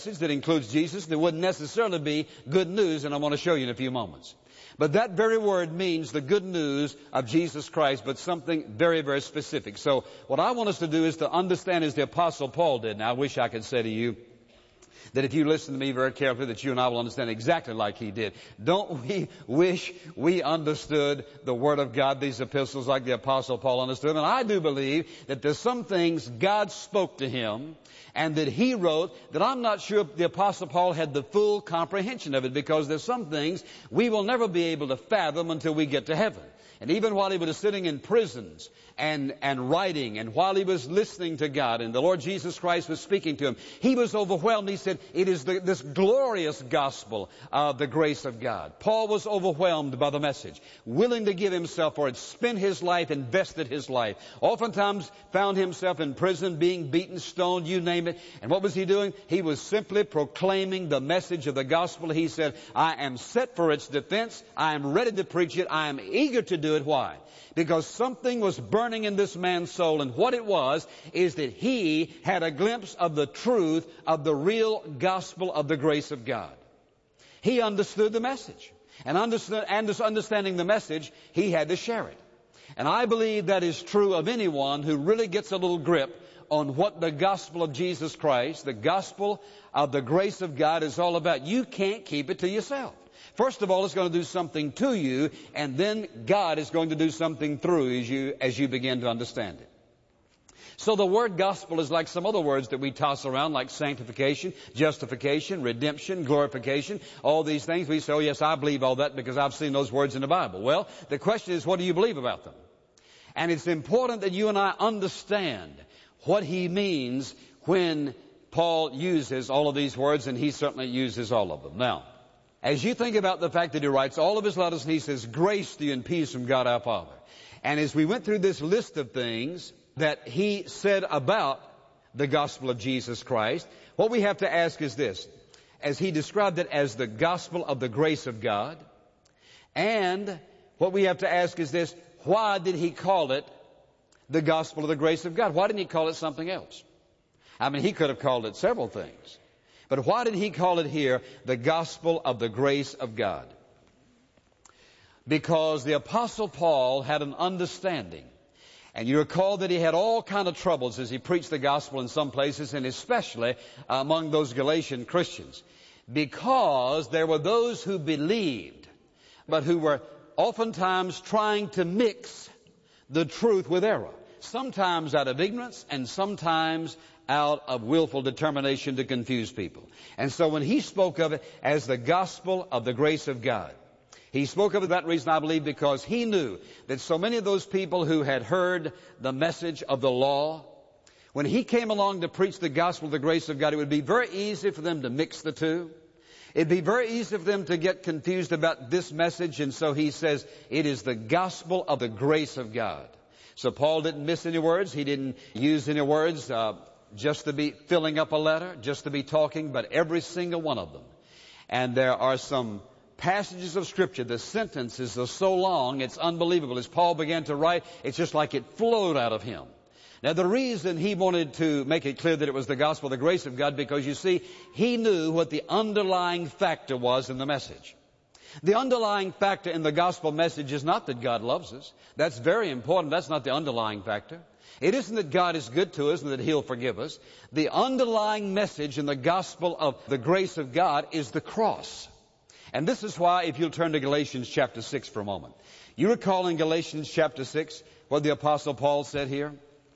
that includes Jesus, there wouldn't necessarily be good news, and I want to show you in a few moments. But that very word means the good news of Jesus Christ, but something very, very specific. So what I want us to do is to understand as the Apostle Paul did. Now, I wish I could say to you that if you listen to me very carefully, that you and I will understand exactly like he did. Don't we wish we understood the Word of God, these epistles, like the Apostle Paul understood? And I do believe that there's some things God spoke to him and that he wrote that I'm not sure if the Apostle Paul had the full comprehension of it, because there's some things we will never be able to fathom until we get to heaven. And even while he was sitting in prisons and writing, and while he was listening to God and the Lord Jesus Christ was speaking to him, he was overwhelmed. He said, it is this glorious gospel of the grace of God. Paul was overwhelmed by the message, willing to give himself for it, spent his life, invested his life. Oftentimes found himself in prison, being beaten, stoned, you name it. And what was he doing? He was simply proclaiming the message of the gospel. He said, I am set for its defense. I am ready to preach it. I am eager to do it. Why? Because something was burning in this man's soul, and what it was is that he had a glimpse of the truth of the real gospel of the grace of God. He understood the message, and understanding the message, he had to share it. And I believe that is true of anyone who really gets a little grip on what the gospel of Jesus Christ, the gospel of the grace of God, is all about. You can't keep it to yourself. First of all, it's going to do something to you, and then God is going to do something through as you begin to understand it. So the word gospel is like some other words that we toss around, like sanctification, justification, redemption, glorification, all these things. We say, oh yes, I believe all that because I've seen those words in the Bible. Well, the question is, what do you believe about them? And it's important that you and I understand what he means when Paul uses all of these words, and he certainly uses all of them. Now, as you think about the fact that he writes all of his letters and he says, grace to you and peace from God our Father. And as we went through this list of things that he said about the gospel of Jesus Christ, what we have to ask is this. As he described it as the gospel of the grace of God, and what we have to ask is this, why did he call it the gospel of the grace of God? Why didn't he call it something else? I mean, he could have called it several things. But why did he call it here the gospel of the grace of God? Because the Apostle Paul had an understanding. And you recall that he had all kind of troubles as he preached the gospel in some places, and especially among those Galatian Christians. Because there were those who believed, but who were oftentimes trying to mix the truth with error. Sometimes out of ignorance, and sometimes out of willful determination to confuse people. And so when he spoke of it as the gospel of the grace of God, he spoke of it for that reason, I believe, because he knew that so many of those people who had heard the message of the law, when he came along to preach the gospel of the grace of God, it would be very easy for them to mix the two. It'd be very easy for them to get confused about this message, and so he says it is the gospel of the grace of God. So Paul didn't miss any words. He didn't use any words just to be filling up a letter, just to be talking, but every single one of them. And there are some passages of Scripture, the sentences are so long, it's unbelievable. As Paul began to write, it's just like it flowed out of him. Now, the reason he wanted to make it clear that it was the gospel of the grace of God, because you see, he knew what the underlying factor was in the message. The underlying factor in the gospel message is not that God loves us. That's very important. That's not the underlying factor. It isn't that God is good to us and that He'll forgive us. The underlying message in the gospel of the grace of God is the cross. And this is why, if you'll turn to Galatians chapter 6 for a moment. You recall in Galatians chapter 6 what the Apostle Paul said here?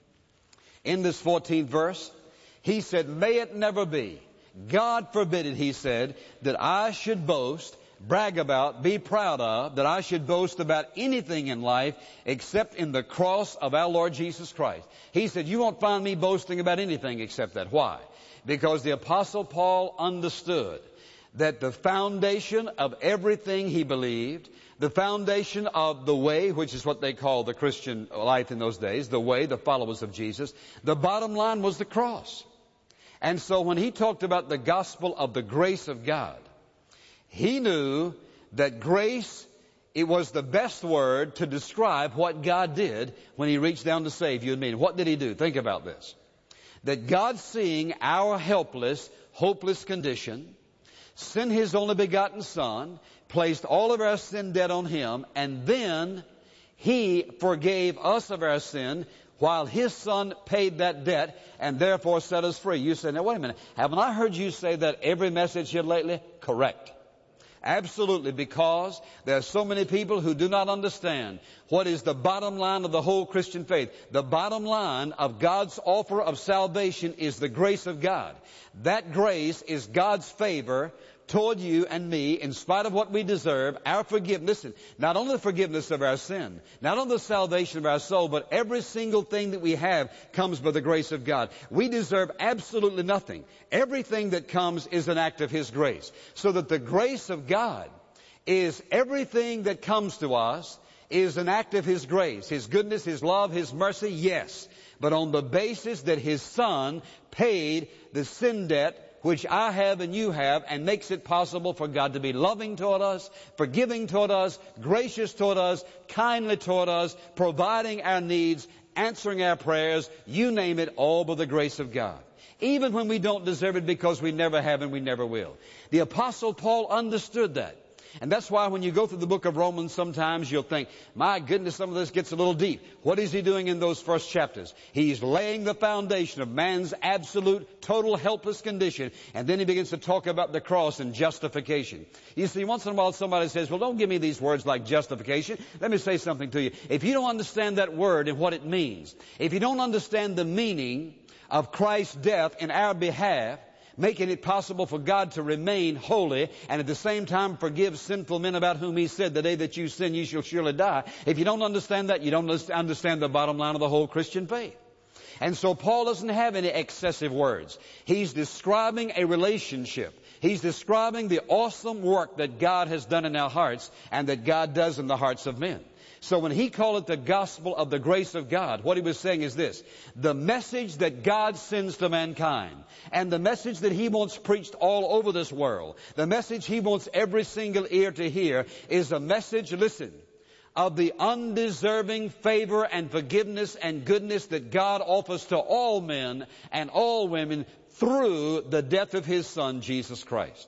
In this 14th verse, he said, may it never be, God forbid it, he said, that I should boast, brag about, be proud of, that I should boast about anything in life except in the cross of our Lord Jesus Christ. He said, you won't find me boasting about anything except that. Why? Because the Apostle Paul understood that the foundation of everything he believed, the foundation of the way, which is what they called the Christian life in those days, the way, the followers of Jesus, the bottom line was the cross. And so when he talked about the gospel of the grace of God, he knew that grace, it was the best word to describe what God did when He reached down to save you and me. And what did He do? Think about this. That God, seeing our helpless, hopeless condition, sent His only begotten Son, placed all of our sin debt on Him, and then He forgave us of our sin while His Son paid that debt and therefore set us free. You say, now wait a minute, haven't I heard you say that every message here lately? Correct. Absolutely, because there are so many people who do not understand what is the bottom line of the whole Christian faith. The bottom line of God's offer of salvation is the grace of God. That grace is God's favor toward you and me in spite of what we deserve, our forgiveness. Listen, not only the forgiveness of our sin, not only the salvation of our soul, but every single thing that we have comes by the grace of God. We deserve absolutely nothing. Everything that comes is an act of His grace. So that the grace of God is everything that comes to us is an act of His grace. His goodness, His love, His mercy, yes. But on the basis that His Son paid the sin debt which I have and you have, and makes it possible for God to be loving toward us, forgiving toward us, gracious toward us, kindly toward us, providing our needs, answering our prayers, you name it, all by the grace of God. Even when we don't deserve it, because we never have and we never will. The Apostle Paul understood that. And that's why when you go through the book of Romans, sometimes you'll think, my goodness, some of this gets a little deep. What is he doing in those first chapters? He's laying the foundation of man's absolute, total, helpless condition. And then he begins to talk about the cross and justification. You see, once in a while somebody says, well, don't give me these words like justification. Let me say something to you. If you don't understand that word and what it means, if you don't understand the meaning of Christ's death in our behalf, making it possible for God to remain holy and at the same time forgive sinful men about whom He said, the day that you sin, you shall surely die. If you don't understand that, you don't understand the bottom line of the whole Christian faith. And so Paul doesn't have any excessive words. He's describing a relationship. He's describing the awesome work that God has done in our hearts and that God does in the hearts of men. So when he called it the gospel of the grace of God, what he was saying is this: the message that God sends to mankind and the message that He wants preached all over this world, the message He wants every single ear to hear, is a message, listen, of the undeserving favor and forgiveness and goodness that God offers to all men and all women through the death of His Son, Jesus Christ.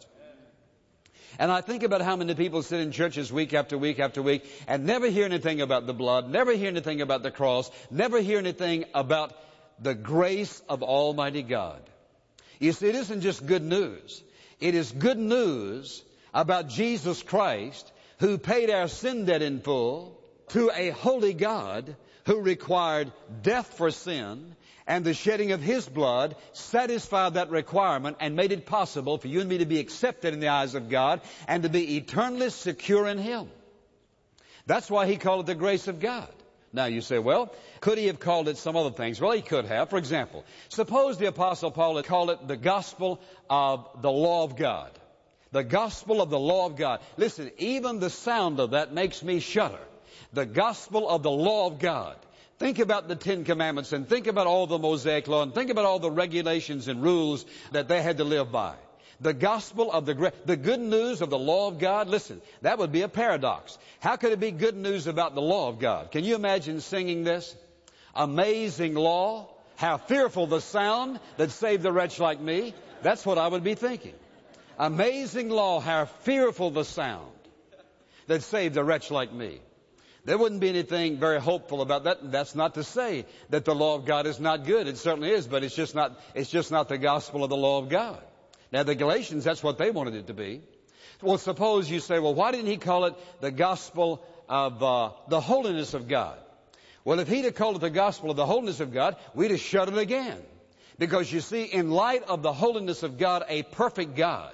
And I think about how many people sit in churches week after week after week and never hear anything about the blood, never hear anything about the cross, never hear anything about the grace of Almighty God. You see, it isn't just good news. It is good news about Jesus Christ, who paid our sin debt in full to a holy God who required death for sin, and the shedding of His blood satisfied that requirement and made it possible for you and me to be accepted in the eyes of God and to be eternally secure in Him. That's why He called it the grace of God. Now you say, well, could He have called it some other things? Well, He could have. For example, suppose the Apostle Paul had called it the gospel of the law of God. The gospel of the law of God. Listen, even the sound of that makes me shudder. The gospel of the law of God. Think about the Ten Commandments and think about all the Mosaic law and think about all the regulations and rules that they had to live by. The gospel of the good news of the law of God. Listen, that would be a paradox. How could it be good news about the law of God? Can you imagine singing this? Amazing law, how fearful the sound that saved a wretch like me. That's what I would be thinking. Amazing law, how fearful the sound that saved a wretch like me. There wouldn't be anything very hopeful about that. That's not to say that the law of God is not good. It certainly is, but it's just not the gospel of the law of God. Now the Galatians, that's what they wanted it to be. Well, suppose you say, well, why didn't he call it the gospel of the holiness of God? Well, if he'd have called it the gospel of the holiness of God, we'd have shut it again. Because you see, in light of the holiness of God, a perfect God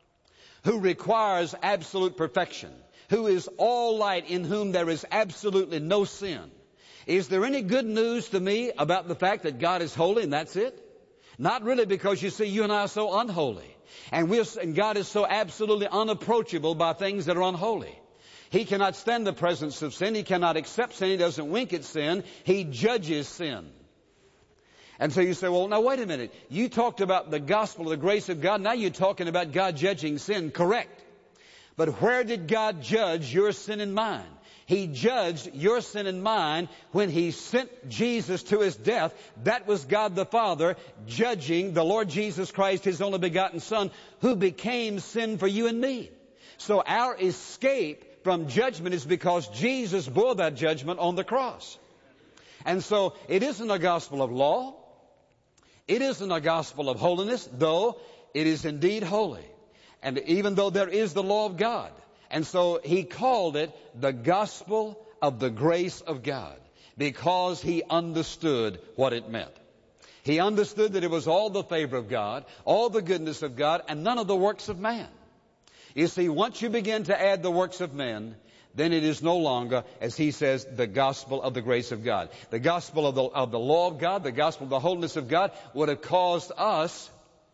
who requires absolute perfection, who is all light, in whom there is absolutely no sin. Is there any good news to me about the fact that God is holy and that's it? Not really, because you see, you and I are so unholy. And God is so absolutely unapproachable by things that are unholy. He cannot stand the presence of sin. He cannot accept sin. He doesn't wink at sin. He judges sin. And so you say, well, now wait a minute. You talked about the gospel of the grace of God. Now you're talking about God judging sin. Correct. But where did God judge your sin and mine? He judged your sin and mine when He sent Jesus to His death. That was God the Father judging the Lord Jesus Christ, His only begotten Son, who became sin for you and me. So our escape from judgment is because Jesus bore that judgment on the cross. And so it isn't a gospel of law. It isn't a gospel of holiness, though it is indeed holy. And even though there is the law of God. And so He called it the gospel of the grace of God, because He understood what it meant. He understood that it was all the favor of God, all the goodness of God, and none of the works of man. You see, once you begin to add the works of men, then it is no longer, as he says, the gospel of the grace of God. The gospel of the law of God, the gospel of the holiness of God would have caused us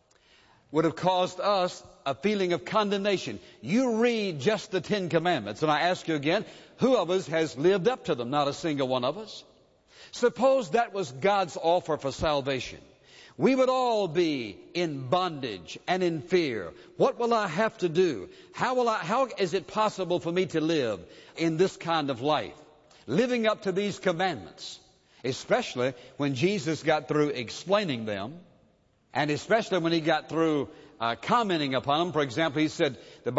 a feeling of condemnation. You read just the 10 Commandments, and I ask you again, who of us has lived up to them? Not a single one of us. Suppose that was God's offer for salvation. We would all be in bondage and in fear. What will I have to do? How is it possible for me to live in this kind of life? Living up to these commandments. Especially when Jesus got through explaining them. And especially when He got through commenting upon them. For example, He says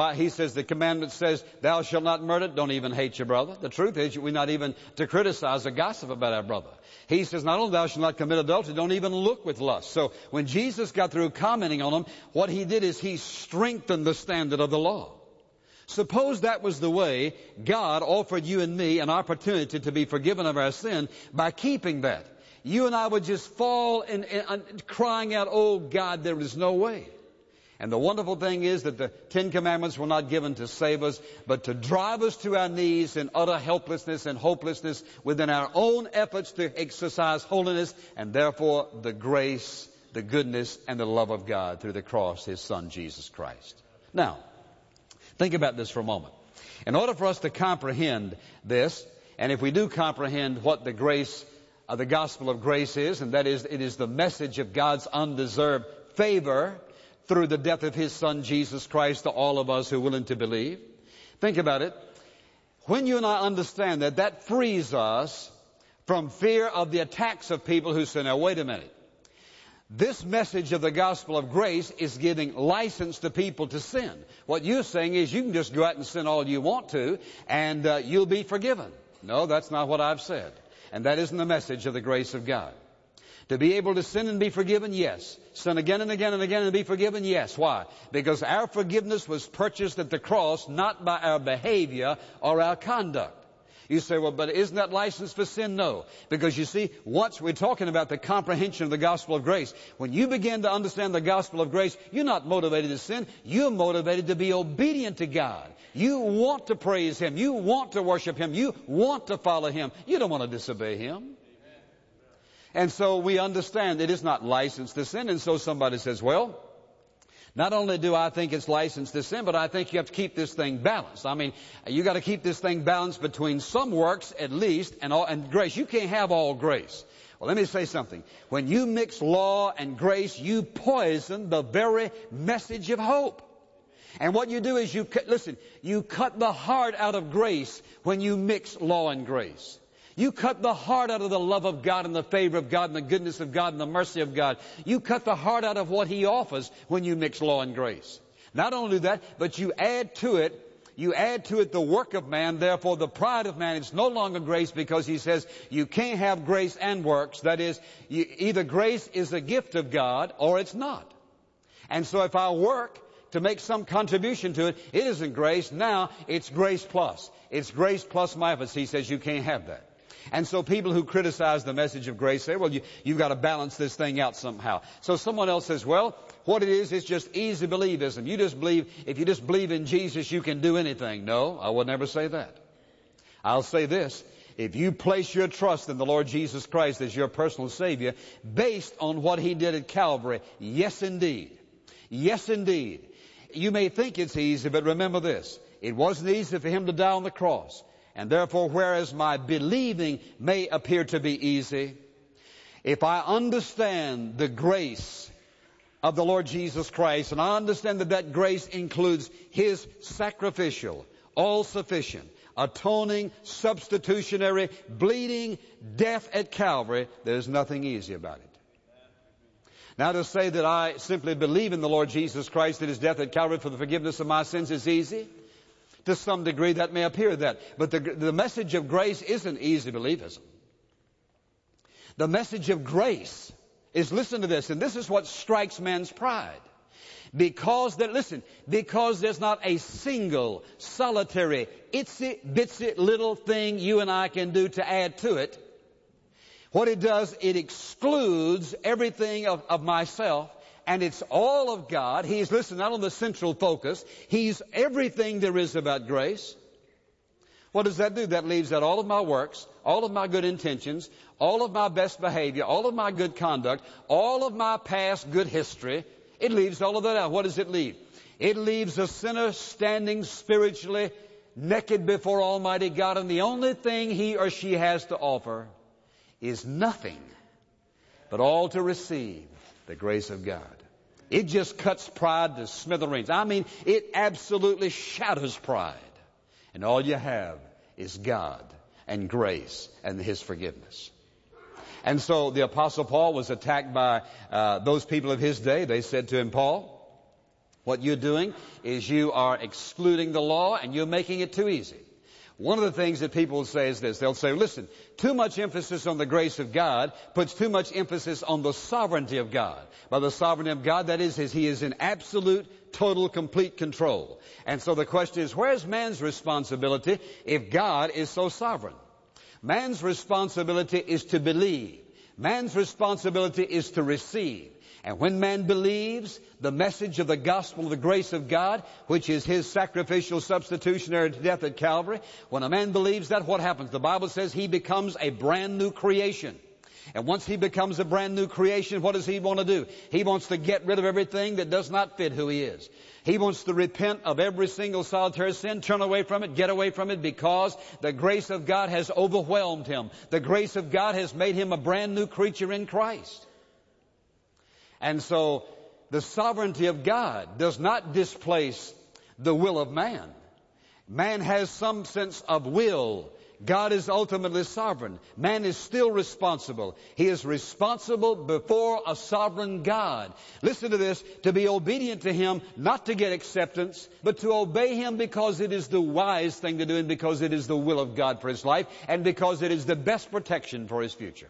the commandment says, thou shalt not murder. Don't even hate your brother. The truth is, we're not even to criticize or gossip about our brother. He says, not only thou shalt not commit adultery, don't even look with lust. So when Jesus got through commenting on them, what He did is He strengthened the standard of the law. Suppose that was the way God offered you and me an opportunity to be forgiven of our sin by keeping that. You and I would just fall in crying out, oh God, there is no way. And the wonderful thing is that the 10 Commandments were not given to save us, but to drive us to our knees in utter helplessness and hopelessness within our own efforts to exercise holiness, and therefore the grace, the goodness, and the love of God through the cross, His Son, Jesus Christ. Now, think about this for a moment. In order for us to comprehend this, and if we do comprehend what the grace of the gospel of grace is, and that is, it is the message of God's undeserved favor through the death of His Son, Jesus Christ, to all of us who are willing to believe. Think about it. When you and I understand that, that frees us from fear of the attacks of people who say, now wait a minute. This message of the gospel of grace is giving license to people to sin. What you're saying is you can just go out and sin all you want to, and you'll be forgiven. No, that's not what I've said. And that isn't the message of the grace of God. To be able to sin and be forgiven, yes. Sin again and again and again and be forgiven, yes. Why? Because our forgiveness was purchased at the cross, not by our behavior or our conduct. You say, well, but isn't that license for sin? No. Because you see, once we're talking about the comprehension of the gospel of grace, when you begin to understand the gospel of grace, you're not motivated to sin. You're motivated to be obedient to God. You want to praise Him. You want to worship Him. You want to follow Him. You don't want to disobey Him. And so we understand it is not licensed to sin. And so somebody says, well, not only do I think it's licensed to sin, but I think you have to keep this thing balanced. I mean, you got to keep this thing balanced between some works at least and grace. You can't have all grace. Well, let me say something. When you mix law and grace, you poison the very message of hope. And what you do is you cut the heart out of grace when you mix law and grace. You cut the heart out of the love of God and the favor of God and the goodness of God and the mercy of God. You cut the heart out of what He offers when you mix law and grace. Not only that, but you add to it the work of man, therefore the pride of man. It's no longer grace, because He says you can't have grace and works. That is, either grace is a gift of God or it's not. And so if I work to make some contribution to it, it isn't grace. Now it's grace plus. It's grace plus my efforts. He says you can't have that. And so people who criticize the message of grace say, well, you've got to balance this thing out somehow. So someone else says, well, what it is just easy believism. If you just believe in Jesus, you can do anything. No, I would never say that. I'll say this. If you place your trust in the Lord Jesus Christ as your personal Savior, based on what He did at Calvary, yes indeed. Yes indeed. You may think it's easy, but remember this. It wasn't easy for Him to die on the cross. And therefore, whereas my believing may appear to be easy, if I understand the grace of the Lord Jesus Christ, and I understand that grace includes His sacrificial, all-sufficient, atoning, substitutionary, bleeding death at Calvary, there's nothing easy about it. Now, to say that I simply believe in the Lord Jesus Christ, that His death at Calvary for the forgiveness of my sins is easy, to some degree that may appear that. But the message of grace isn't easy believism. The message of grace is, listen to this, and this is what strikes man's pride. Because there's not a single, solitary, itsy bitsy little thing you and I can do to add to it. What it does, it excludes everything of myself, and it's all of God. He's, not on the central focus. He's everything there is about grace. What does that do? That leaves out all of my works, all of my good intentions, all of my best behavior, all of my good conduct, all of my past good history. It leaves all of that out. What does it leave? It leaves a sinner standing spiritually naked before Almighty God, and the only thing he or she has to offer is nothing but all to receive the grace of God. It just cuts pride to smithereens. I mean, it absolutely shatters pride. And all you have is God and grace and His forgiveness. And so the Apostle Paul was attacked by those people of his day. They said to him, Paul, what you're doing is you are excluding the law and you're making it too easy. One of the things that people will say is this. They'll say, listen, too much emphasis on the grace of God puts too much emphasis on the sovereignty of God. By the sovereignty of God, that is He is in absolute, total, complete control. And so the question is, where's man's responsibility if God is so sovereign? Man's responsibility is to believe. Man's responsibility is to receive. And when man believes the message of the gospel of the grace of God, which is His sacrificial substitutionary death at Calvary, when a man believes that, what happens? The Bible says he becomes a brand new creation. And once he becomes a brand new creation, what does he want to do? He wants to get rid of everything that does not fit who he is. He wants to repent of every single solitary sin, turn away from it, get away from it, because the grace of God has overwhelmed him. The grace of God has made him a brand new creature in Christ. And so the sovereignty of God does not displace the will of man. Man has some sense of will. God is ultimately sovereign. Man is still responsible. He is responsible before a sovereign God. Listen to this, to be obedient to Him, not to get acceptance, but to obey Him because it is the wise thing to do and because it is the will of God for his life and because it is the best protection for his future.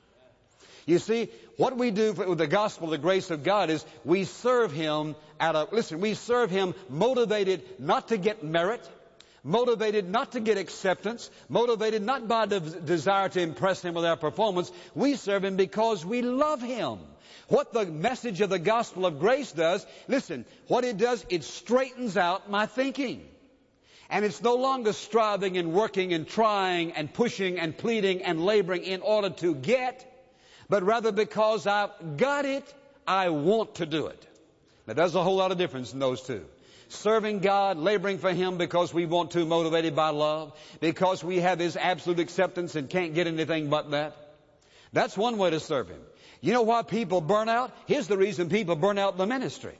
You see, what we do with the gospel, the grace of God, is we serve Him we serve Him motivated not to get merit, motivated not to get acceptance, motivated not by the desire to impress Him with our performance. We serve Him because we love Him. What the message of the gospel of grace does, what it does, it straightens out my thinking. And it's no longer striving and working and trying and pushing and pleading and laboring in order to get, but rather because I've got it, I want to do it. Now, there's a whole lot of difference in those two. Serving God, laboring for Him because we want to, motivated by love, because we have His absolute acceptance and can't get anything but that. That's one way to serve Him. You know why people burn out? Here's the reason people burn out in the ministry.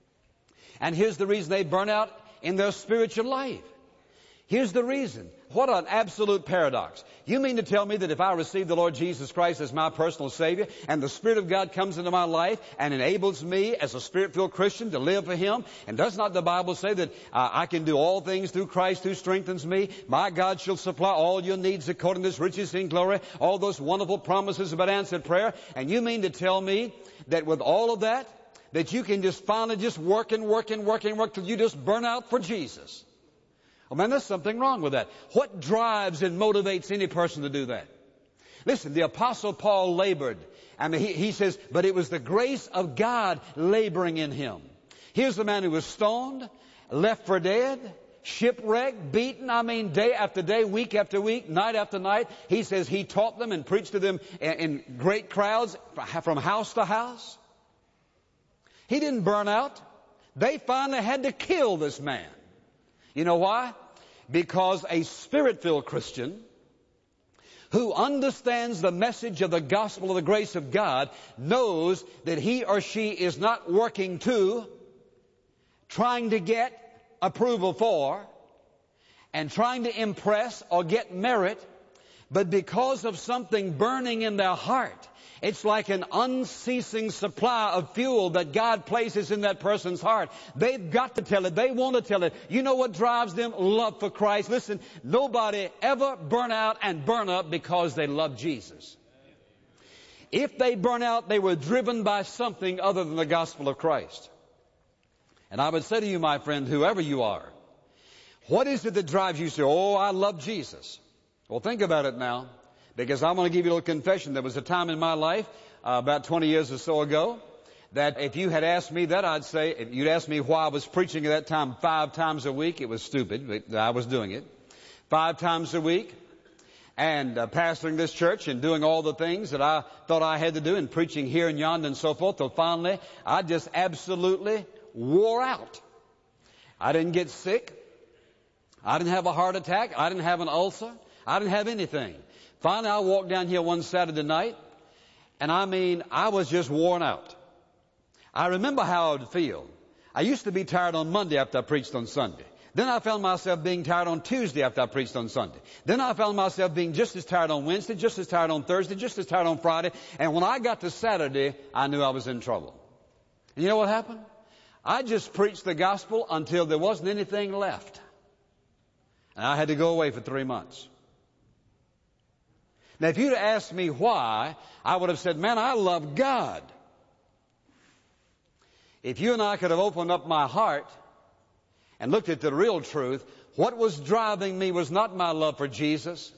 And here's the reason they burn out in their spiritual life. Here's the reason. What an absolute paradox. You mean to tell me that if I receive the Lord Jesus Christ as my personal Savior and the Spirit of God comes into my life and enables me as a Spirit-filled Christian to live for Him, and does not the Bible say that I can do all things through Christ who strengthens me? My God shall supply all your needs according to His riches in glory. All those wonderful promises about answered prayer. And you mean to tell me that with all of that you can just finally just work till you just burn out for Jesus? Oh man, there's something wrong with that. What drives and motivates any person to do that? Listen, the Apostle Paul labored. He says, but it was the grace of God laboring in him. Here's the man who was stoned, left for dead, shipwrecked, beaten, day after day, week after week, night after night. He says he taught them and preached to them in great crowds from house to house. He didn't burn out. They finally had to kill this man. You know why? Because a Spirit-filled Christian who understands the message of the gospel of the grace of God knows that he or she is not working to, trying to get approval for, and trying to impress or get merit, but because of something burning in their heart. It's like an unceasing supply of fuel that God places in that person's heart. They've got to tell it. They want to tell it. You know what drives them? Love for Christ. Listen, nobody ever burn out and burn up because they love Jesus. If they burn out, they were driven by something other than the gospel of Christ. And I would say to you, my friend, whoever you are, what is it that drives you to say, oh, I love Jesus? Well, think about it now, because I'm going to give you a little confession. There was a time in my life, about 20 years or so ago, that if you had asked me that, I'd say, if you'd asked me why I was preaching at that time 5 times a week, it was stupid, but I was doing it. 5 times a week, and pastoring this church and doing all the things that I thought I had to do and preaching here and yonder and so forth, till finally I just absolutely wore out. I didn't get sick. I didn't have a heart attack. I didn't have an ulcer. I didn't have anything. Finally, I walked down here one Saturday night, and I was just worn out. I remember how I would feel. I used to be tired on Monday after I preached on Sunday. Then I found myself being tired on Tuesday after I preached on Sunday. Then I found myself being just as tired on Wednesday, just as tired on Thursday, just as tired on Friday. And when I got to Saturday, I knew I was in trouble. And you know what happened? I just preached the gospel until there wasn't anything left. And I had to go away for 3 months. Now, if you'd asked me why, I would have said, man, I love God. If you and I could have opened up my heart and looked at the real truth, what was driving me was not my love for Jesus.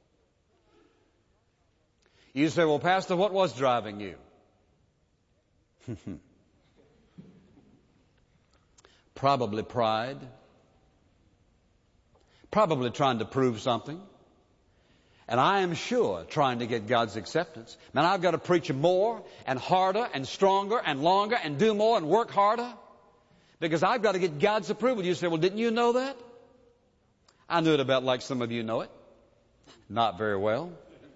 You say, well, Pastor, what was driving you? Probably pride. Probably trying to prove something. And I am sure trying to get God's acceptance. Man, I've got to preach more and harder and stronger and longer and do more and work harder because I've got to get God's approval. You say, well, didn't you know that? I knew it about like some of you know it. Not very well.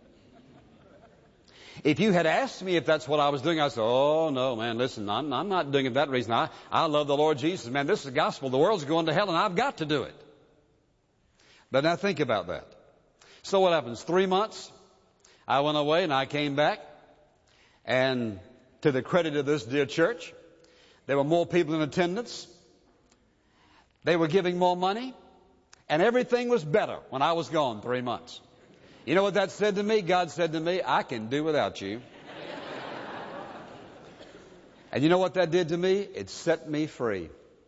If you had asked me if that's what I was doing, I'd say, oh, no, man, listen, I'm not doing it for that reason. I love the Lord Jesus. Man, this is the gospel. The world's going to hell, and I've got to do it. But now think about that. So what happens? 3 months, I went away and I came back. And to the credit of this dear church, there were more people in attendance. They were giving more money. And everything was better when I was gone 3 months. You know what that said to me? God said to me, I can do without you. And you know what that did to me? It set me free.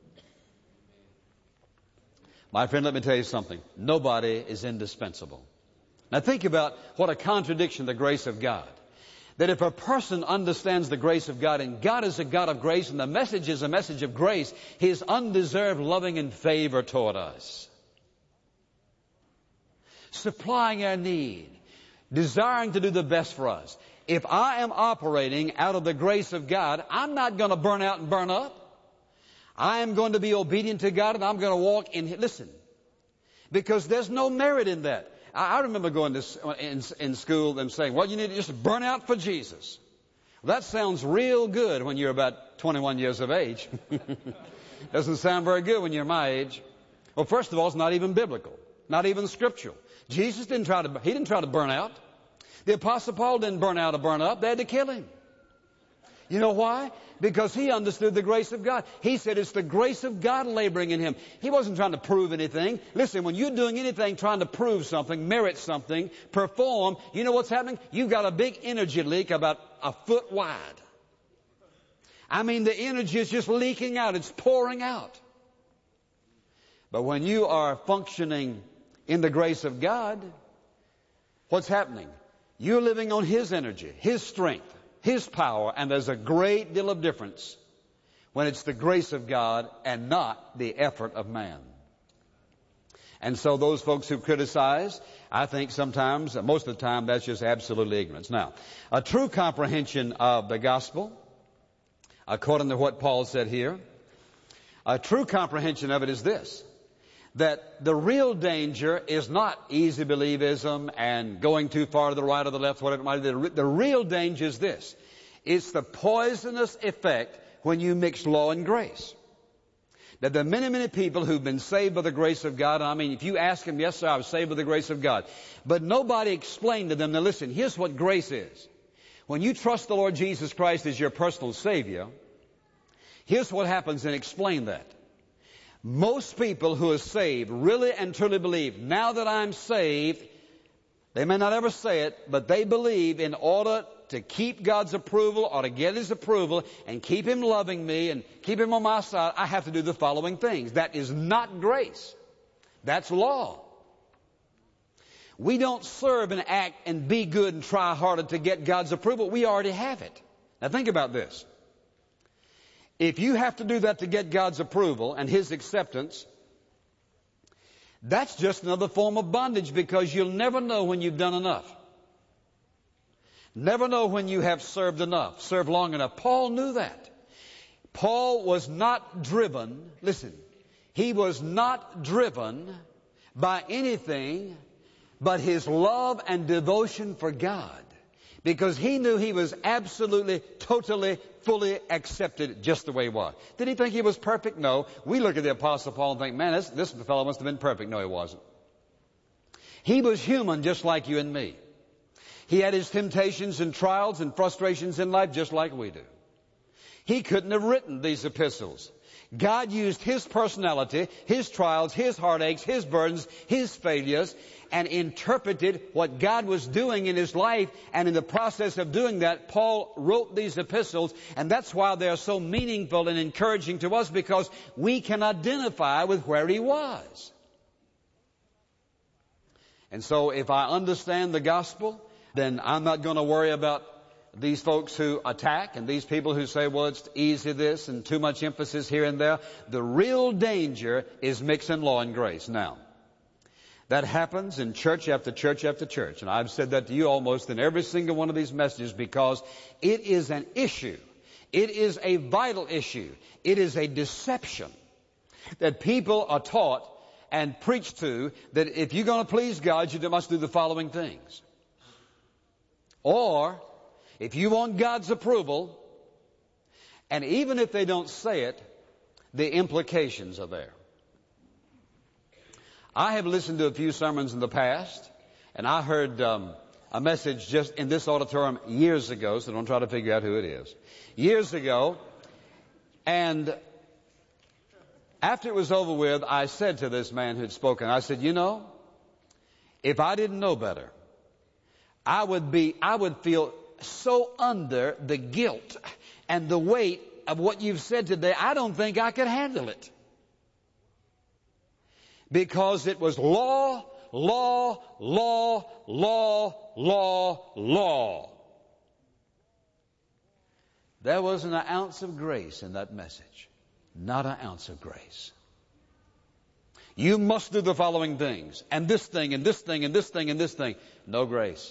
My friend, let me tell you something. Nobody is indispensable. Now think about what a contradiction the grace of God. That if a person understands the grace of God, and God is a God of grace, and the message is a message of grace, His undeserved loving and favor toward us. Supplying our need, desiring to do the best for us. If I am operating out of the grace of God, I'm not going to burn out and burn up. I am going to be obedient to God, and I'm going to walk in. Listen, because there's no merit in that. I remember going to in school and saying, well, you need to just burn out for Jesus. Well, that sounds real good when you're about 21 years of age. Doesn't sound very good when you're my age. Well, first of all, it's not even biblical, not even scriptural. Jesus didn't try to burn out. The Apostle Paul didn't burn out or burn up. They had to kill him. You know why? Because he understood the grace of God. He said it's the grace of God laboring in him. He wasn't trying to prove anything. Listen, when you're doing anything trying to prove something, merit something, perform, you know what's happening? You've got a big energy leak about a foot wide. I mean, the energy is just leaking out. It's pouring out. But when you are functioning in the grace of God, what's happening? You're living on His energy, His strength, His power, and there's a great deal of difference when it's the grace of God and not the effort of man. And so those folks who criticize, I think sometimes, most of the time, that's just absolutely ignorance. Now, a true comprehension of the gospel, according to what Paul said here, a true comprehension of it is this: that the real danger is not easy believism and going too far to the right or the left, whatever it might be. The real danger is this: it's the poisonous effect when you mix law and grace. that there are many, many people who've been saved by the grace of God. I mean, if you ask them, yes, sir, I was saved by the grace of God. But nobody explained to them, now listen, here's what grace is. When you trust the Lord Jesus Christ as your personal Savior, here's what happens, and explain that. Most people who are saved really and truly believe, now that I'm saved, they may not ever say it, but they believe in order to keep God's approval or to get His approval and keep Him loving me and keep Him on my side, I have to do the following things. That is not grace. That's law. We don't serve and act and be good and try harder to get God's approval. We already have it. Now think about this. If you have to do that to get God's approval and His acceptance, that's just another form of bondage, because you'll never know when you've done enough. Never know when you have served enough, served long enough. Paul knew that. Paul was not driven, listen, he was not driven by anything but his love and devotion for God, because he knew he was absolutely, totally, fully accepted just the way he was. Did he think he was perfect? No. We look at the Apostle Paul and think, man, this fellow must have been perfect. No, he wasn't. He was human just like you and me. He had his temptations and trials and frustrations in life just like we do. He couldn't have written these epistles. God used his personality, his trials, his heartaches, his burdens, his failures, and interpreted what God was doing in his life. And in the process of doing that, Paul wrote these epistles, and that's why they are so meaningful and encouraging to us, because we can identify with where he was. And so if I understand the gospel, then I'm not going to worry about these folks who attack and these people who say, well, it's easy this and too much emphasis here and there. The real danger is mixing law and grace. Now, that happens in church after church after church. And I've said that to you almost in every single one of these messages, because it is an issue. It is a vital issue. It is a deception that people are taught and preached to, that if you're going to please God, you must do the following things. Or, if you want God's approval, and even if they don't say it, the implications are there. I have listened to a few sermons in the past, and I heard a message just in this auditorium years ago, so don't try to figure out who it is. Years ago, and after it was over with, I said to this man who'd spoken, I said, you know, if I didn't know better, I would feel so under the guilt and the weight of what you've said today, I don't think I could handle it. Because it was law, law, law, law, law, law. There wasn't an ounce of grace in that message. Not an ounce of grace. You must do the following things, and this thing, and this thing, and this thing, and this thing. No grace.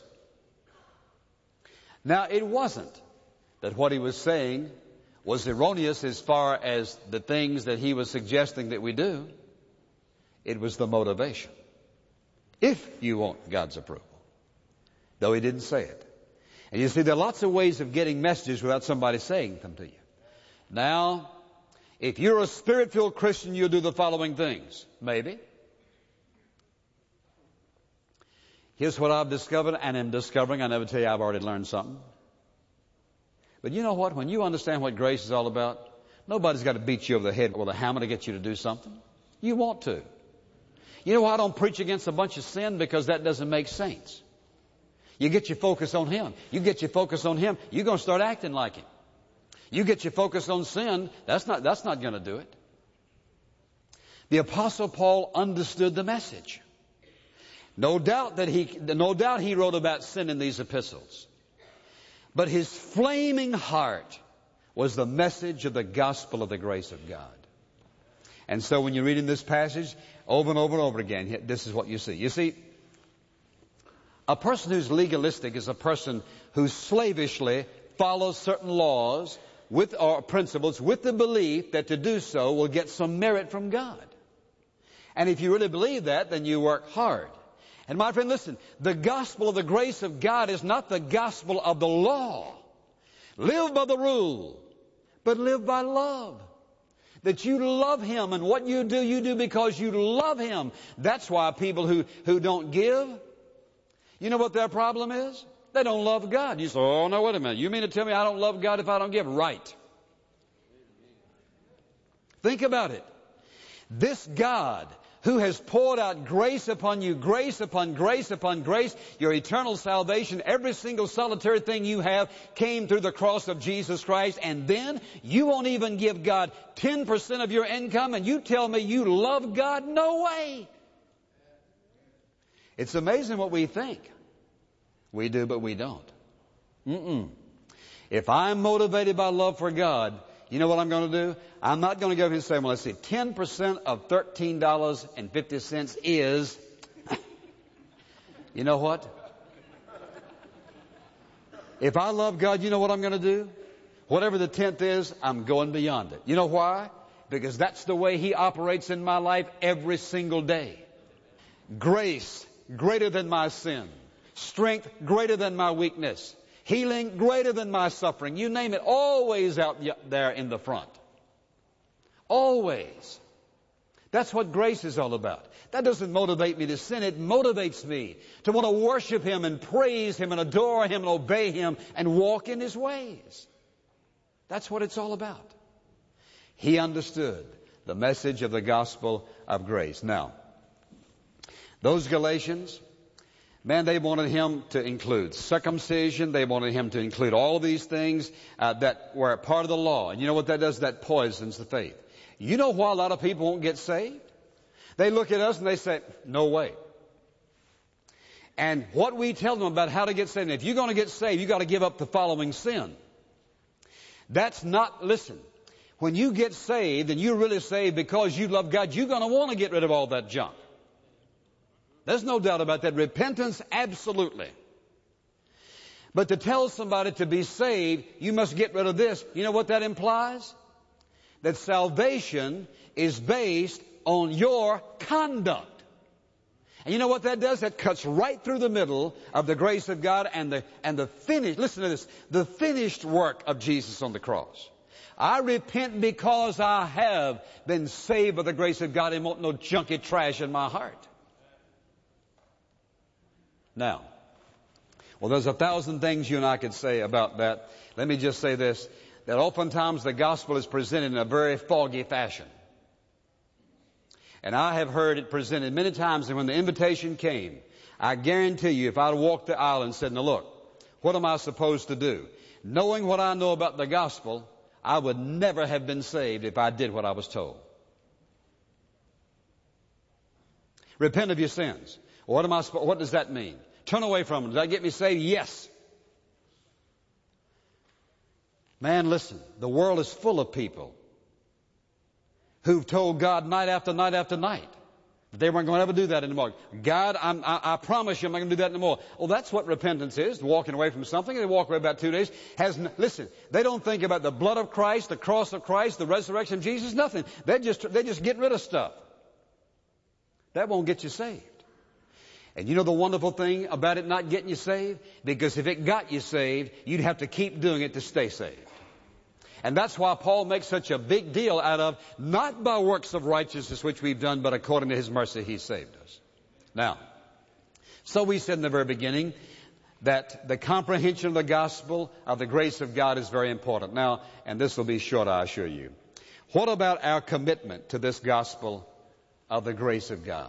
Now, it wasn't that what he was saying was erroneous as far as the things that he was suggesting that we do. It was the motivation. If you want God's approval. Though he didn't say it. And you see, there are lots of ways of getting messages without somebody saying them to you. Now, if you're a Spirit-filled Christian, you'll do the following things. Maybe. Here's what I've discovered and am discovering. I never tell you I've already learned something. But you know what? When you understand what grace is all about, nobody's got to beat you over the head with a hammer to get you to do something. You want to. You know why I don't preach against a bunch of sin? Because that doesn't make sense. You get your focus on Him. You get your focus on Him, you're going to start acting like Him. You get your focus on sin, that's not going to do it. The Apostle Paul understood the message. No doubt he wrote about sin in these epistles. But his flaming heart was the message of the gospel of the grace of God. And so when you're reading this passage over and over and over again, this is what you see. You see, a person who's legalistic is a person who slavishly follows certain laws or principles with the belief that to do so will get some merit from God. And if you really believe that, then you work hard. And my friend, listen, the gospel of the grace of God is not the gospel of the law. Live by the rule, but live by love. That you love Him, and what you do because you love Him. That's why people who don't give, you know what their problem is? They don't love God. You say, oh, no, wait a minute. You mean to tell me I don't love God if I don't give? Right. Think about it. This God who has poured out grace upon you, grace upon grace upon grace, your eternal salvation, every single solitary thing you have came through the cross of Jesus Christ, and then you won't even give God 10% of your income, and you tell me you love God? No way. It's amazing what we think. We do, but we don't. If I'm motivated by love for God, you know what I'm going to do? I'm not going to go here and say, well, let's see, 10% of $13.50 is, you know what? If I love God, you know what I'm going to do? Whatever the 10th is, I'm going beyond it. You know why? Because that's the way He operates in my life every single day. Grace greater than my sin. Strength greater than my weakness. Healing greater than my suffering. You name it, always out there in the front. Always. That's what grace is all about. That doesn't motivate me to sin. It motivates me to want to worship Him and praise Him and adore Him and obey Him and walk in His ways. That's what it's all about. He understood the message of the gospel of grace. Now, those Galatians, man, they wanted him to include circumcision. They wanted him to include all of these things that were a part of the law. And you know what that does? That poisons the faith. You know why a lot of people won't get saved? They look at us and they say, no way. And what we tell them about how to get saved, if you're going to get saved, you've got to give up the following sin. That's not, listen, when you get saved and you're really saved because you love God, you're going to want to get rid of all that junk. There's no doubt about that. Repentance, absolutely. But to tell somebody to be saved, you must get rid of this. You know what that implies? That salvation is based on your conduct. And you know what that does? That cuts right through the middle of the grace of God and the finished, listen to this, the finished work of Jesus on the cross. I repent because I have been saved by the grace of God and want no junky trash in my heart. Now, well, there's 1,000 things you and I could say about that. Let me just say this, that oftentimes the gospel is presented in a very foggy fashion. And I have heard it presented many times, and when the invitation came, I guarantee you, if I'd walked the aisle and said, now look, what am I supposed to do? Knowing what I know about the gospel, I would never have been saved if I did what I was told. Repent of your sins. What does that mean? Turn away from them. Does that get me saved? Yes. Man, listen, the world is full of people who've told God night after night after night that they weren't going to ever do that anymore. God, I promise you I'm not going to do that anymore. Well, that's what repentance is, walking away from something. They walk away about 2 days. Listen, they don't think about the blood of Christ, the cross of Christ, the resurrection of Jesus, nothing. They just get rid of stuff. That won't get you saved. And you know the wonderful thing about it not getting you saved? Because if it got you saved, you'd have to keep doing it to stay saved. And that's why Paul makes such a big deal out of, not by works of righteousness which we've done, but according to His mercy He saved us. Now, so we said in the very beginning that the comprehension of the gospel of the grace of God is very important. Now, and this will be short, I assure you. What about our commitment to this gospel of the grace of God?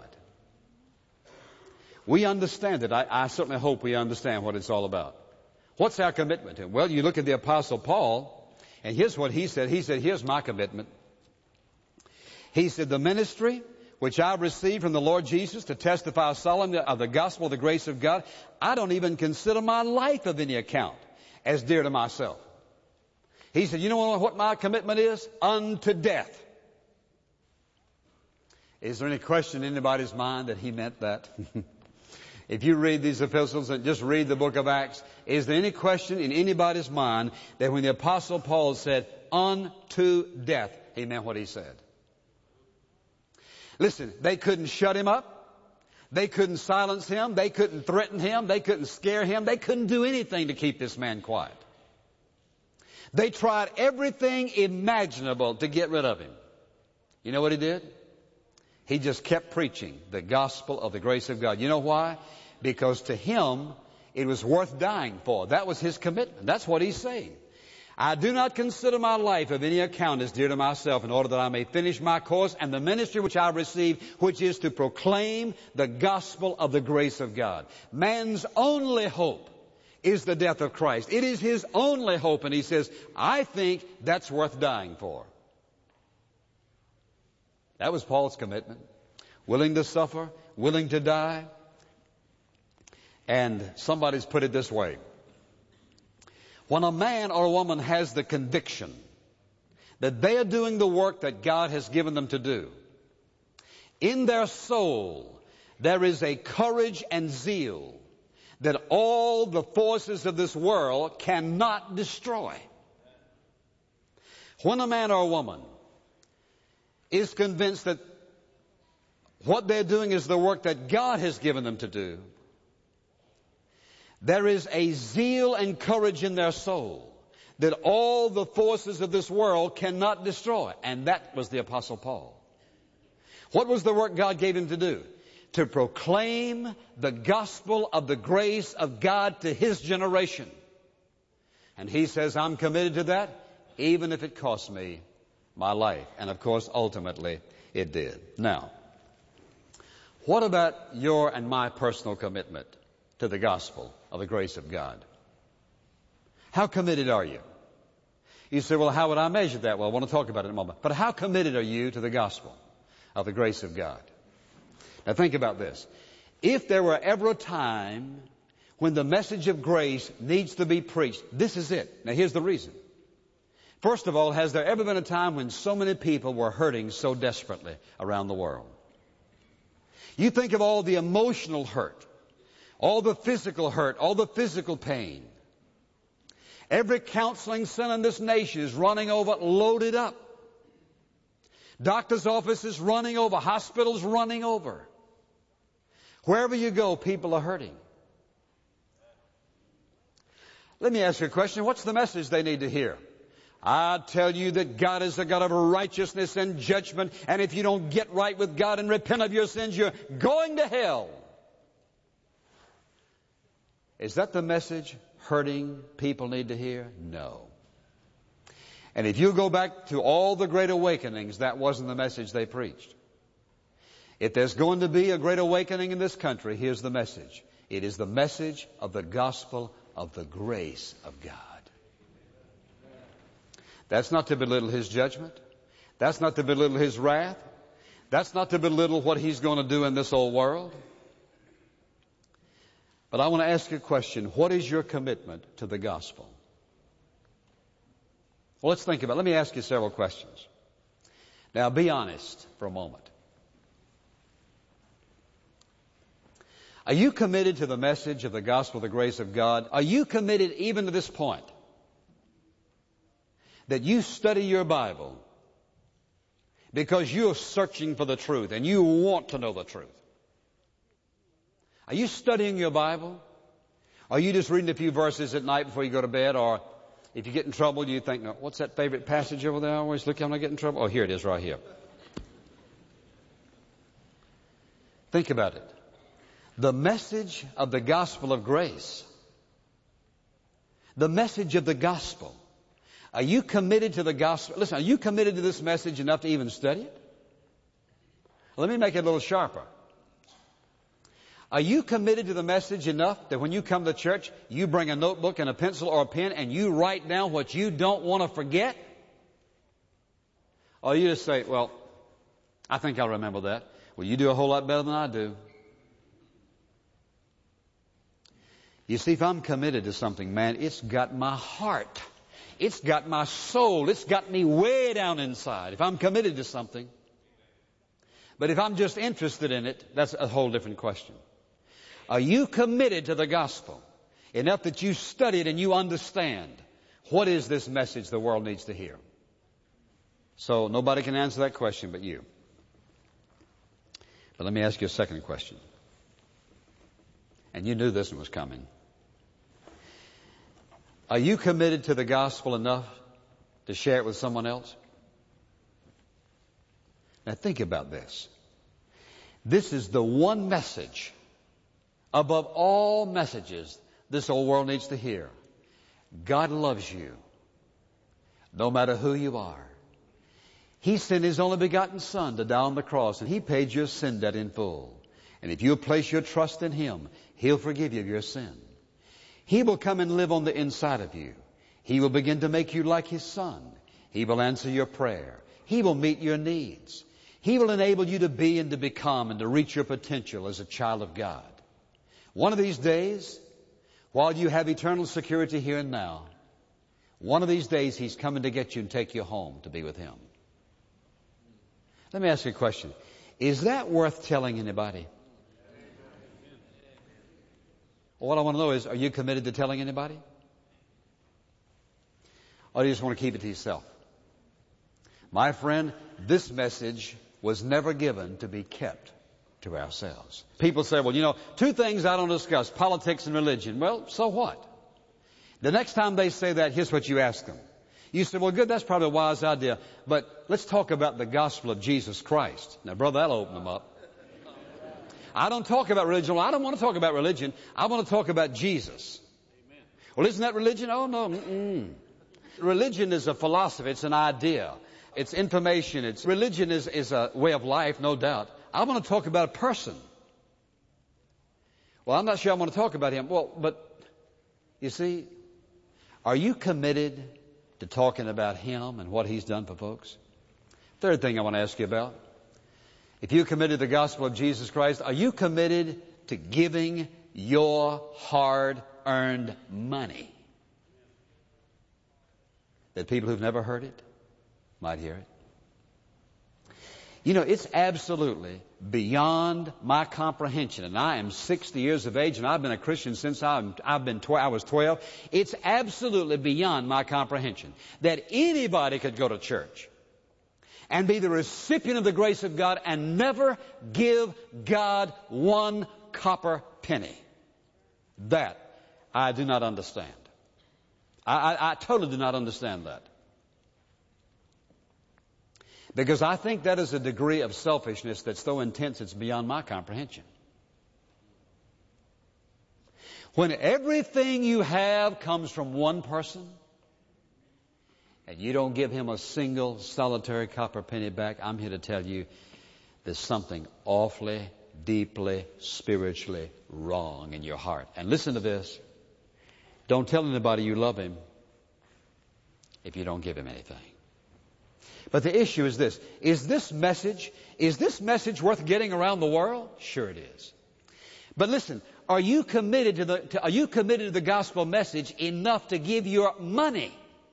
We understand it. I certainly hope we understand what it's all about. What's our commitment to it? Well, you look at the Apostle Paul, and here's what he said. He said, here's my commitment. He said, the ministry which I received from the Lord Jesus to testify solemnly of the gospel of the grace of God, I don't even consider my life of any account as dear to myself. He said, you know what my commitment is? Unto death. Is there any question in anybody's mind that he meant that? If you read these epistles and just read the book of Acts, is there any question in anybody's mind that when the Apostle Paul said, unto death, he meant what he said? Listen, they couldn't shut him up. They couldn't silence him. They couldn't threaten him. They couldn't scare him. They couldn't do anything to keep this man quiet. They tried everything imaginable to get rid of him. You know what he did? He just kept preaching the gospel of the grace of God. You know why? Because to him, it was worth dying for. That was his commitment. That's what he's saying. I do not consider my life of any account as dear to myself, in order that I may finish my course and the ministry which I received, which is to proclaim the gospel of the grace of God. Man's only hope is the death of Christ. It is his only hope, and he says, I think that's worth dying for. That was Paul's commitment. Willing to suffer, willing to die. And somebody's put it this way. When a man or a woman has the conviction that they are doing the work that God has given them to do, in their soul there is a courage and zeal that all the forces of this world cannot destroy. When a man or a woman is convinced that what they're doing is the work that God has given them to do, there is a zeal and courage in their soul that all the forces of this world cannot destroy. And that was the Apostle Paul. What was the work God gave him to do? To proclaim the gospel of the grace of God to his generation. And he says, I'm committed to that, even if it costs me my life. And of course, ultimately, it did. Now, what about your and my personal commitment to the gospel of the grace of God? How committed are you? You say, well, how would I measure that? Well, I want to talk about it in a moment. But how committed are you to the gospel of the grace of God? Now think about this. If there were ever a time when the message of grace needs to be preached, this is it. Now here's the reason. First of all, has there ever been a time when so many people were hurting so desperately around the world? You think of all the emotional hurt, all the physical hurt, all the physical pain. Every counseling center in this nation is running over, loaded up. Doctors' offices running over, hospitals running over. Wherever you go, people are hurting. Let me ask you a question. What's the message they need to hear? I tell you that God is a God of righteousness and judgment, and if you don't get right with God and repent of your sins, you're going to hell. Is that the message hurting people need to hear? No. And if you go back to all the great awakenings, that wasn't the message they preached. If there's going to be a great awakening in this country, here's the message. It is the message of the gospel of the grace of God. That's not to belittle his judgment. That's not to belittle his wrath. That's not to belittle what he's going to do in this old world. But I want to ask you a question. What is your commitment to the gospel? Well, let's think about it. Let me ask you several questions. Now, be honest for a moment. Are you committed to the message of the gospel of the grace of God? Are you committed even to this point that you study your Bible because you're searching for the truth and you want to know the truth? Are you studying your Bible? Are you just reading a few verses at night before you go to bed? Or if you get in trouble, you think, no, what's that favorite passage over there I always look at when I get in trouble? Oh, here it is right here. Think about it. The message of the gospel of grace. The message of the gospel. Are you committed to the gospel? Listen, are you committed to this message enough to even study it? Let me make it a little sharper. Are you committed to the message enough that when you come to church, you bring a notebook and a pencil or a pen and you write down what you don't want to forget? Or you just say, well, I think I'll remember that. Well, you do a whole lot better than I do. You see, if I'm committed to something, man, it's got my heart. It's got my soul. It's got me way down inside. If I'm committed to something. But if I'm just interested in it, that's a whole different question. Are you committed to the gospel enough that you study it and you understand what is this message the world needs to hear? So nobody can answer that question but you. But let me ask you a second question. And you knew this one was coming. Are you committed to the gospel enough to share it with someone else? Now think about this. This is the one message above all messages this old world needs to hear. God loves you, no matter who you are. He sent His only begotten Son to die on the cross, and He paid your sin debt in full. And if you'll place your trust in Him, He'll forgive you of your sin. He will come and live on the inside of you. He will begin to make you like His Son. He will answer your prayer. He will meet your needs. He will enable you to be and to become and to reach your potential as a child of God. One of these days, while you have eternal security here and now, one of these days He's coming to get you and take you home to be with Him. Let me ask you a question. Is that worth telling anybody? Well, what I want to know is, are you committed to telling anybody? Or do you just want to keep it to yourself? My friend, this message was never given to be kept to ourselves. People say, well, two things I don't discuss, politics and religion. Well, so what? The next time they say that, here's what you ask them. You say, well, good, that's probably a wise idea, but let's talk about the gospel of Jesus Christ. Now, brother, that'll open them up. I don't talk about religion. Well, I don't want to talk about religion. I want to talk about Jesus. Amen. Well, isn't that religion? Oh, no. Mm-mm. Religion is a philosophy. It's an idea. It's information. Religion is a way of life, no doubt. I want to talk about a person. Well, I'm not sure I want to talk about him. Well, but you see, are you committed to talking about him and what he's done for folks? Third thing I want to ask you about. If you're committed to the gospel of Jesus Christ, are you committed to giving your hard-earned money that people who've never heard it might hear it? It's absolutely beyond my comprehension. And I am 60 years of age, and I've been a Christian since I was 12. It's absolutely beyond my comprehension that anybody could go to church and be the recipient of the grace of God and never give God one copper penny. That I do not understand. I totally do not understand that. Because I think that is a degree of selfishness that's so intense it's beyond my comprehension. When everything you have comes from one person, and you don't give him a single solitary copper penny back, I'm here to tell you there's something awfully, deeply, spiritually wrong in your heart. And listen to this. Don't tell anybody you love him if you don't give him anything. But the issue is this. Is this message worth getting around the world? Sure it is. But listen, are you committed to the gospel message enough to give your money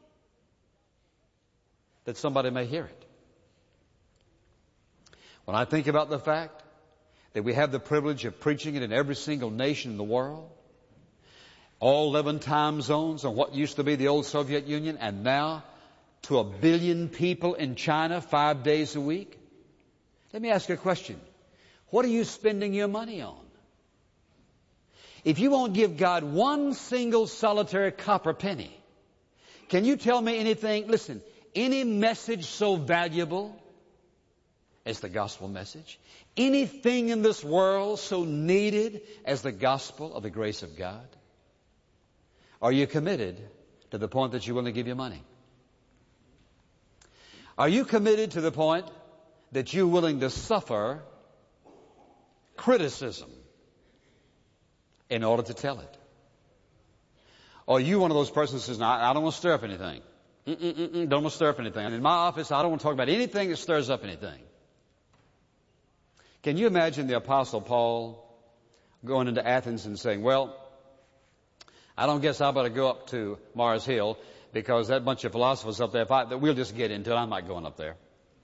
that somebody may hear it? When I think about the fact that we have the privilege of preaching it in every single nation in the world, all 11 time zones on what used to be the old Soviet Union, and now to 1 billion people in China 5 days a week. Let me ask you a question. What are you spending your money on? If you won't give God one single solitary copper penny, can you tell me anything? Listen, any message so valuable as the gospel message? Anything in this world so needed as the gospel of the grace of God? Are you committed to the point that you're willing to give your money? Are you committed to the point that you're willing to suffer criticism in order to tell it? Or are you one of those persons who says, no, I don't want to stir up anything. Don't want to stir up anything. And in my office, I don't want to talk about anything that stirs up anything. Can you imagine the Apostle Paul going into Athens and saying, well, I don't guess I better go up to Mars Hill because that bunch of philosophers up there, we'll just get into it. I'm not going up there.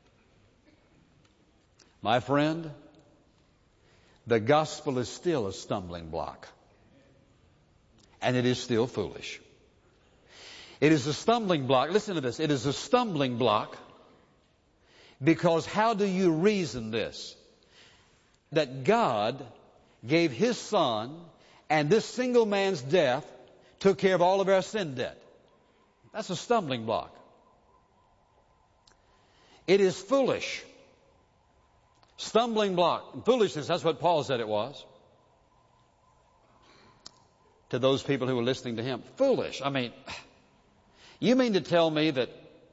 My friend, the gospel is still a stumbling block. And it is still foolish. It is a stumbling block. Listen to this. It is a stumbling block because how do you reason this? That God gave His Son and this single man's death took care of all of our sin debt. That's a stumbling block. It is foolish Stumbling block. Foolishness, that's what Paul said it was. To those people who were listening to him. Foolish. I mean, you mean to tell me that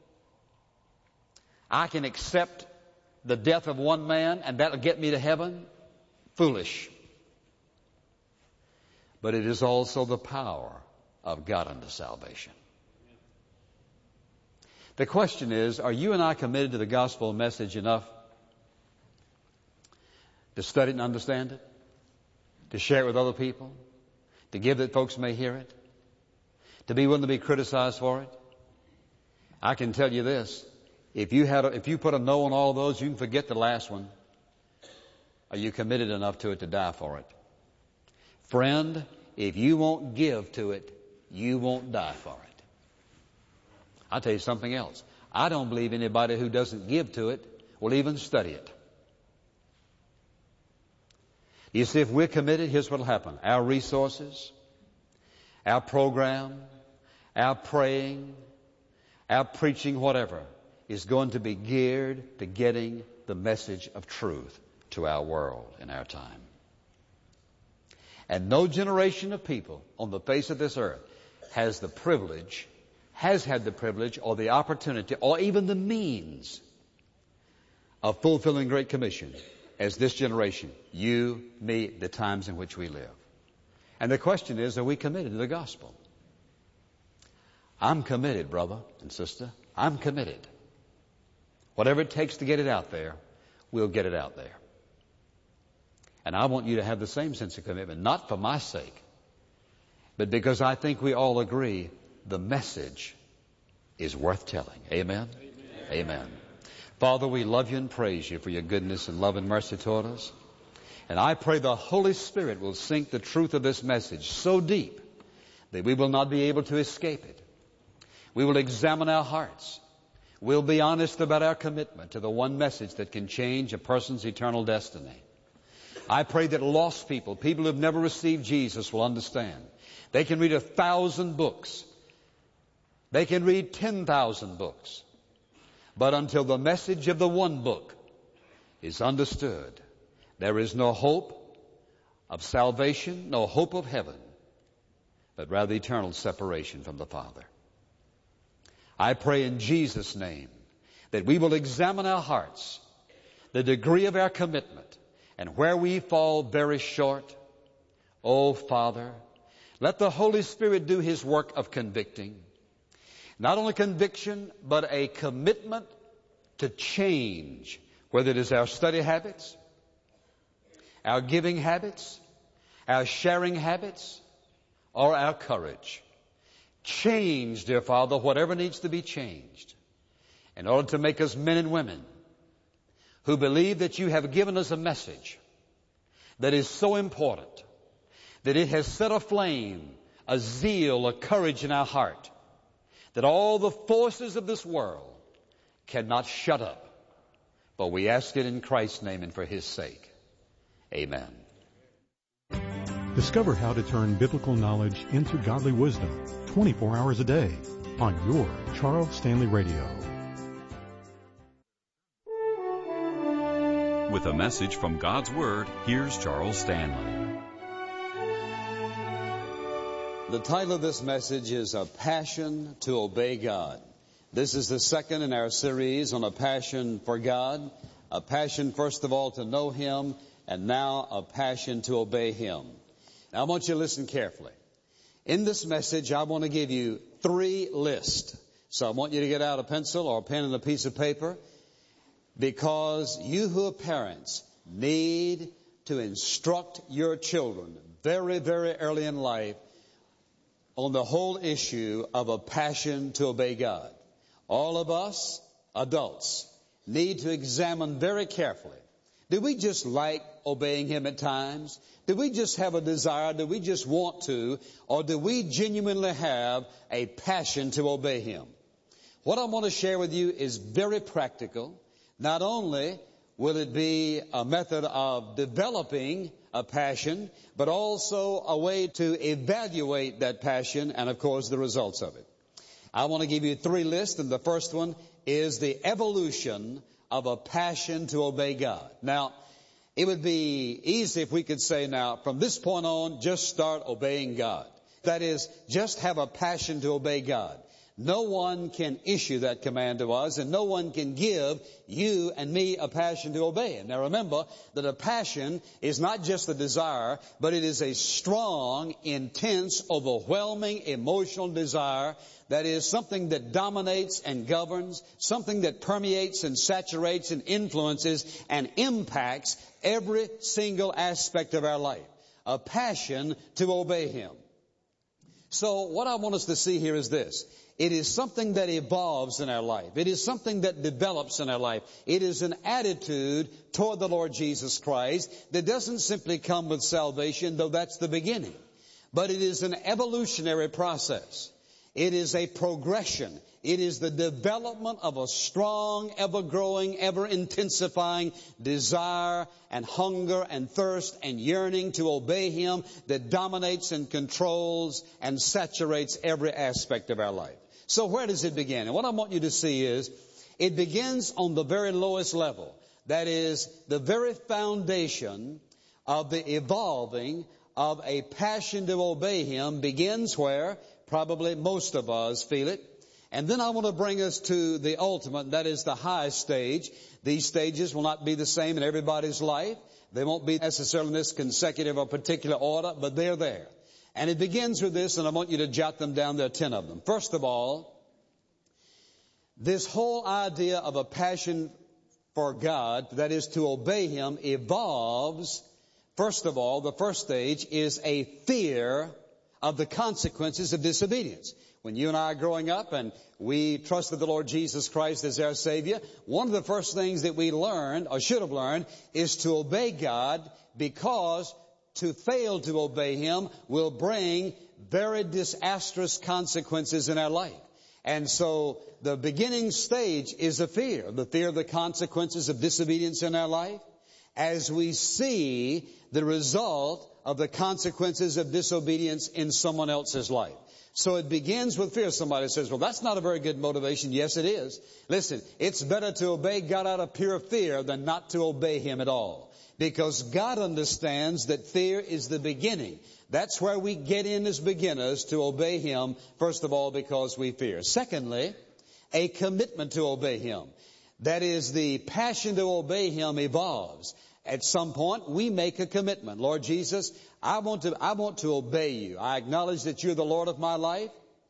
I can accept the death of one man and that'll get me to heaven? Foolish. But it is also the power of God unto salvation. The question is, are you and I committed to the gospel message enough to study it and understand it? To share it with other people? To give that folks may hear it? To be willing to be criticized for it? I can tell you this. If you put a no on all those, you can forget the last one. Are you committed enough to it to die for it? Friend, if you won't give to it, you won't die for it. I'll tell you something else. I don't believe anybody who doesn't give to it will even study it. You see, if we're committed, here's what will happen. Our resources, our program, our praying, our preaching, whatever, is going to be geared to getting the message of truth to our world in our time. And no generation of people on the face of this earth has had the privilege or the opportunity or even the means of fulfilling Great Commission as this generation, you, me, the times in which we live. And the question is, are we committed to the gospel? I'm committed, brother and sister. I'm committed. Whatever it takes to get it out there, we'll get it out there. And I want you to have the same sense of commitment, not for my sake, but because I think we all agree the message is worth telling. Amen? Amen. Amen. Father, we love you and praise you for your goodness and love and mercy toward us. And I pray the Holy Spirit will sink the truth of this message so deep that we will not be able to escape it. We will examine our hearts. We'll be honest about our commitment to the one message that can change a person's eternal destiny. I pray that lost people who have never received Jesus will understand. They can read 1,000 books. They can read 10,000 books. But until the message of the one book is understood, there is no hope of salvation, no hope of heaven, but rather eternal separation from the Father. I pray in Jesus' name that we will examine our hearts, the degree of our commitment, and where we fall very short. Oh, Father, let the Holy Spirit do His work of convicting. Not only conviction, but a commitment to change, whether it is our study habits, our giving habits, our sharing habits, or our courage. Change, dear Father, whatever needs to be changed in order to make us men and women who believe that you have given us a message that is so important that it has set aflame a zeal, a courage in our heart that all the forces of this world cannot shut up. But we ask it in Christ's name and for His sake. Amen. Discover how to turn biblical knowledge into godly wisdom 24 hours a day on your Charles Stanley Radio. With a message from God's Word, here's Charles Stanley. The title of this message is A Passion to Obey God. This is the second in our series on a passion for God. A passion, first of all, to know Him, and now a passion to obey Him. Now, I want you to listen carefully. In this message, I want to give you 3 lists. So I want you to get out a pencil or a pen and a piece of paper, because you who are parents need to instruct your children very, very early in life on the whole issue of a passion to obey God. All of us, adults, need to examine very carefully. Do we just like obeying Him at times? Do we just have a desire? Do we just want to? Or do we genuinely have a passion to obey Him? What I want to share with you is very practical. Not only will it be a method of developing a passion, but also a way to evaluate that passion and, of course, the results of it. I want to give you 3 lists, and the first one is the evolution of a passion to obey God. Now, it would be easy if we could say now, from this point on, just start obeying God. That is, just have a passion to obey God. No one can issue that command to us, and no one can give you and me a passion to obey Him. Now remember that a passion is not just a desire, but it is a strong, intense, overwhelming emotional desire. That is something that dominates and governs, something that permeates and saturates and influences and impacts every single aspect of our life. A passion to obey Him. So what I want us to see here is this. It is something that evolves in our life. It is something that develops in our life. It is an attitude toward the Lord Jesus Christ that doesn't simply come with salvation, though that's the beginning. But it is an evolutionary process. It is a progression. It is the development of a strong, ever-growing, ever-intensifying desire and hunger and thirst and yearning to obey Him that dominates and controls and saturates every aspect of our life. So where does it begin? And what I want you to see is it begins on the very lowest level. That is, the very foundation of the evolving of a passion to obey Him begins where probably most of us feel it. And then I want to bring us to the ultimate, that is the highest stage. These stages will not be the same in everybody's life. They won't be necessarily in this consecutive or particular order, but they're there. And it begins with this, and I want you to jot them down. There are 10 of them. First of all, this whole idea of a passion for God, that is to obey Him, evolves. First of all, the first stage is a fear of the consequences of disobedience. When you and I are growing up and we trusted the Lord Jesus Christ as our Savior, one of the first things that we learned, or should have learned, is to obey God, because to fail to obey Him will bring very disastrous consequences in our life. And so the beginning stage is the fear of the consequences of disobedience in our life, as we see the result of the consequences of disobedience in someone else's life. So it begins with fear. Somebody says, well, that's not a very good motivation. Yes, it is. Listen, it's better to obey God out of pure fear than not to obey Him at all. Because God understands that fear is the beginning. That's where we get in as beginners to obey Him, first of all, because we fear. Secondly, a commitment to obey Him. That is, the passion to obey Him evolves. At some point, we make a commitment. Lord Jesus, I want to obey You. I acknowledge that You're the Lord of my life.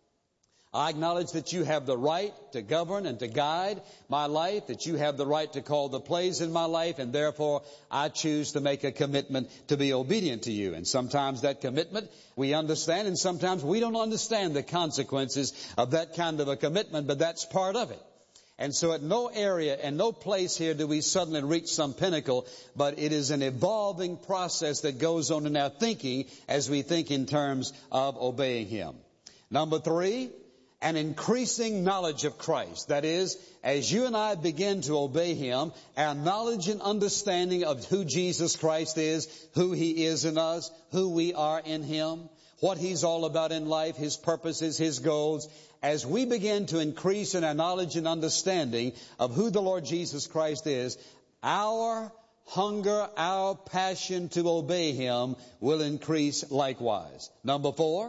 I acknowledge that You have the right to govern and to guide my life, that You have the right to call the plays in my life, and therefore I choose to make a commitment to be obedient to You. And sometimes that commitment we understand, and sometimes we don't understand the consequences of that kind of a commitment, but that's part of it. And so at no area and no place here do we suddenly reach some pinnacle, but it is an evolving process that goes on in our thinking as we think in terms of obeying Him. Number 3, an increasing knowledge of Christ. That is, as you and I begin to obey Him, our knowledge and understanding of who Jesus Christ is, who He is in us, who we are in Him, what He's all about in life, His purposes, His goals. As we begin to increase in our knowledge and understanding of who the Lord Jesus Christ is, our hunger, our passion to obey Him will increase likewise. Number 4,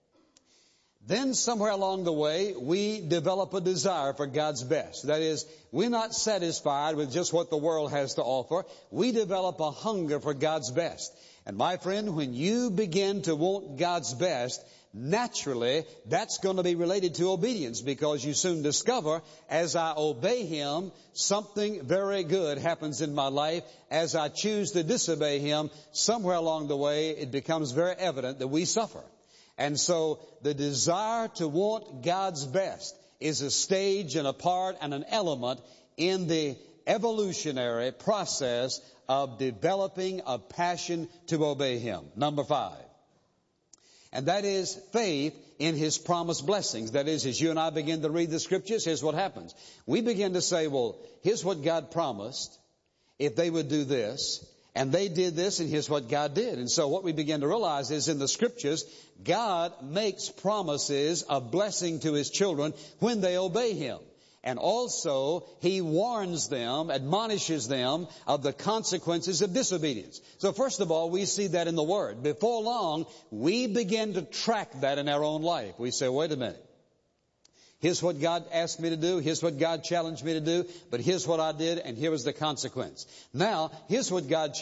then somewhere along the way, we develop a desire for God's best. That is, we're not satisfied with just what the world has to offer. We develop a hunger for God's best. And my friend, when you begin to want God's best, naturally, that's going to be related to obedience, because you soon discover, as I obey Him, something very good happens in my life. As I choose to disobey Him, somewhere along the way, it becomes very evident that we suffer. And so the desire to want God's best is a stage and a part and an element in the evolutionary process of developing a passion to obey Him. Number 5. And that is faith in His promised blessings. That is, as you and I begin to read the Scriptures, here's what happens. We begin to say, well, here's what God promised if they would do this. And they did this, and here's what God did. And so what we begin to realize is in the Scriptures, God makes promises of blessing to His children when they obey Him. And also, He warns them, admonishes them of the consequences of disobedience. So first of all, we see that in the Word. Before long, we begin to track that in our own life. We say, wait a minute. Here's what God asked me to do. Here's what God challenged me to do. But here's what I did, and here was the consequence. Now, here's what God